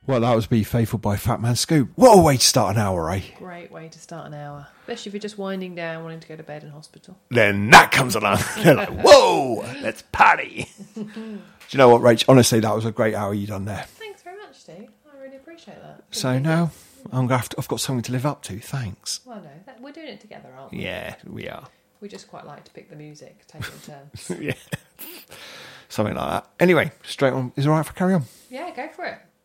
Well, that was Be Faithful by Fat Man Scoop. What a way to start an hour, eh? Great way to start an hour. Especially if you're just winding down, wanting to go to bed in hospital. Then that comes along. They're like, whoa, let's party. Do you know what, Rach? Honestly, that was a great hour you done there. Thanks very much, Steve. I really appreciate that. So now I've got something to live up to. Thanks. Well, no, we're doing it together, aren't we? Yeah, we are. We just quite like to pick the music, take it in turns. Yeah. Something like that. Anyway, straight on. Is it all right if I carry on? Yeah, go for it.